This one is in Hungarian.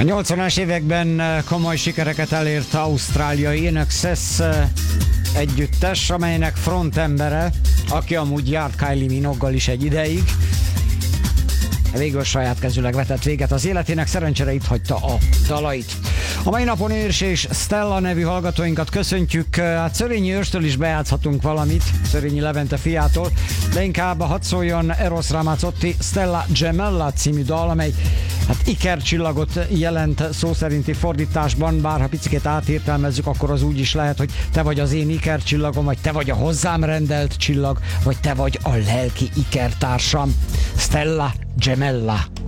A 80-as években komoly sikereket elért ausztráliai INXS együttes, amelynek frontembere, aki amúgy járt Kylie Minogue-gal is egy ideig, végül saját kezűleg vetett véget az életének, szerencsére itt hagyta a dalait. A mai napon Őrs és Stella nevű hallgatóinkat köszöntjük. Hát Szörényi Őrstől is bejátszhatunk valamit, Szörényi Levente fiától, de inkább hadd szóljon Eros Ramazzotti Stella Gemella című dal, amely hát ikercsillagot jelent szó szerinti fordításban, bár ha picikét átértelmezzük, akkor az úgy is lehet, hogy te vagy az én ikercsillagom, vagy te vagy a hozzám rendelt csillag, vagy te vagy a lelki ikertársam. Stella Gemella.